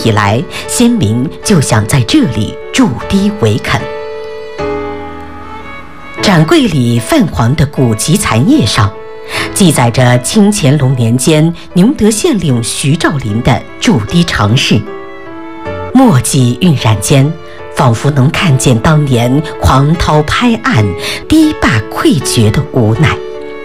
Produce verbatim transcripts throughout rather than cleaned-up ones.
以来，先民就想在这里筑堤围垦。展柜里泛黄的古籍残页上，记载着清乾隆年间宁德县令徐兆麟的筑堤常事，墨迹晕染间，仿佛能看见当年狂涛拍岸、堤坝溃决的无奈。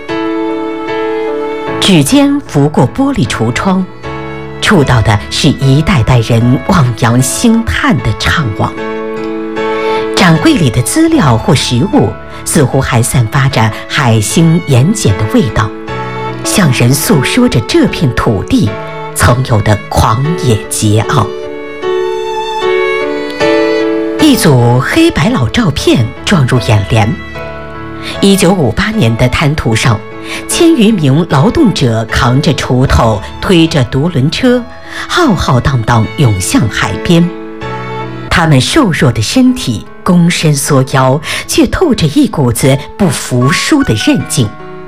指尖拂过玻璃橱窗，触到的是一代代人望洋兴叹的怅惘。展柜里的资料或实物，似乎还散发着海星盐碱的味道，向人诉说着这片土地曾有的狂野桀骜。一组黑白老照片撞入眼帘。一九五八年的滩涂上，千余名劳动者扛着锄头，推着独轮车，浩浩荡荡涌向海边。他们瘦弱的身体躬身缩腰，却透着一股子不服输的韧劲。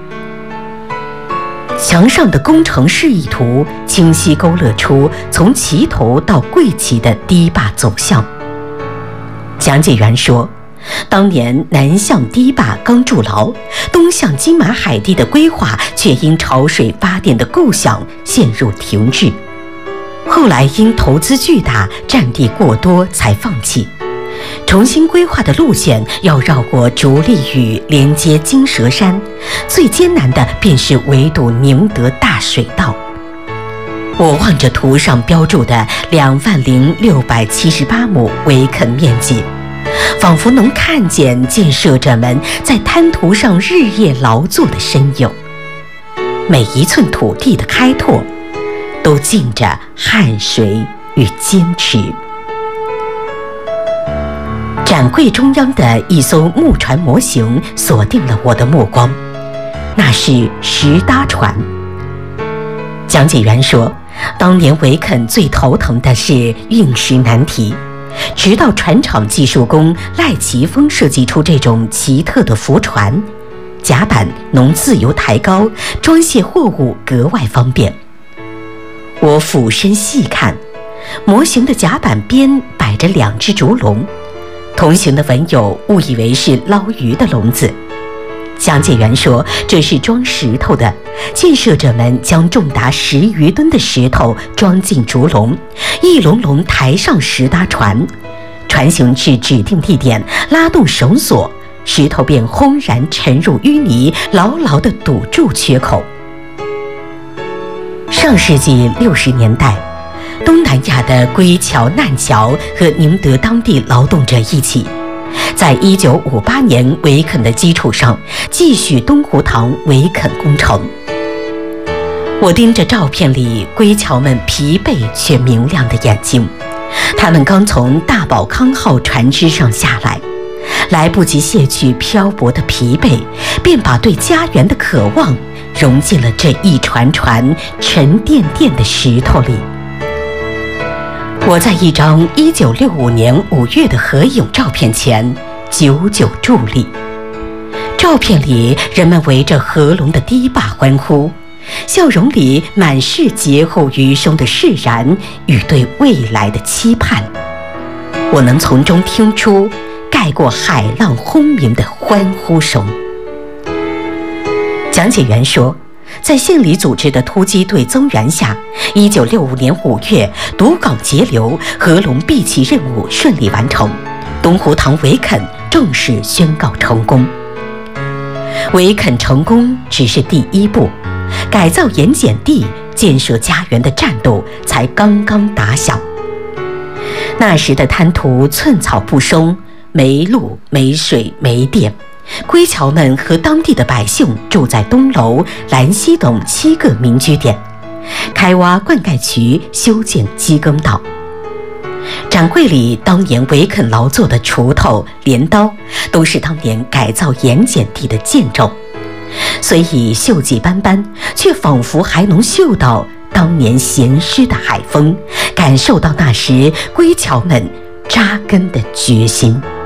墙上的工程示意图清晰勾勒出从齐头到桂旗的堤坝走向。讲解员说，当年南向堤坝刚筑牢，东向金马海堤的规划却因潮水发电的构想陷入停滞，后来因投资巨大、占地过多才放弃。重新规划的路线要绕过竹立屿，连接金蛇山，最艰难的便是围堵宁德大水道。我望着图上标注的两万零六百七十八亩围垦面积，仿佛能看见建设者们在滩涂上日夜劳作的身影。每一寸土地的开拓，都浸着汗水与坚持。展柜中央的一艘木船模型锁定了我的目光，那是石搭船。讲解员说，当年围垦最头疼的是运石难题，直到船厂技术工赖奇峰设计出这种奇特的浮船，甲板能自由抬高，装卸货物格外方便。我俯身细看，模型的甲板边摆着两只竹笼，同行的文友误以为是捞鱼的笼子。讲解员说，这是装石头的，建设者们将重达十余吨的石头装进竹笼，一笼笼抬上石搭船，船行至指定地点，拉动绳索，石头便轰然沉入淤泥，牢牢地堵住缺口。上世纪六十年代，东南亚的归侨难侨和宁德当地劳动者一起，在一九五八年围垦的基础上，继续东湖塘围垦工程。我盯着照片里归侨们疲惫却明亮的眼睛，他们刚从大宝康号船只上下来，来不及卸去漂泊的疲惫，便把对家园的渴望融进了这一船船沉甸甸的石头里。我在一张一九六五年五月的合影照片前久久伫立。照片里，人们围着合龙的堤坝欢呼，笑容里满是劫后余生的释然与对未来的期盼。我能从中听出盖过海浪轰鸣的欢呼声。讲解员说，在县里组织的突击队增援下，一九六五年五月，堵港截流，合龙闭旗任务顺利完成，东湖塘围垦正式宣告成功。围垦成功只是第一步，改造盐碱地、建设家园的战斗才刚刚打响。那时的滩涂寸草不生，没路、没水、没电。归侨们和当地的百姓住在东楼、兰溪等七个民居点，开挖灌溉渠，修建机耕道。展柜里当年围垦劳作的锄头、镰刀，都是当年改造盐碱地的见证。虽已锈迹斑斑，却仿佛还能嗅到当年咸湿的海风，感受到那时归侨们扎根的决心。